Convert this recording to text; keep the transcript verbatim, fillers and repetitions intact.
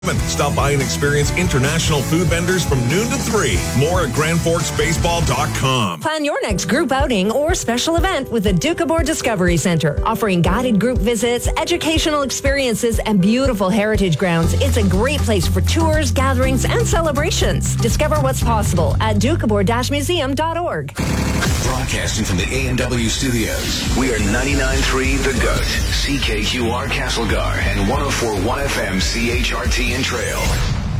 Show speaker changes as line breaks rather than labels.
Stop by and experience international food vendors from noon to three. More at grand forks baseball dot com.
Plan your next group outing or special event with the Doukhobor Discovery Center, offering guided group visits, educational experiences, and beautiful heritage grounds. It's a great place for tours, gatherings, and celebrations. Discover what's possible at doukhobor dash museum dot org.
Broadcasting from the A and W studios, we are ninety-nine point three The Goat, C K Q R Castlegar, and one oh four point one F M C H R T in Trail.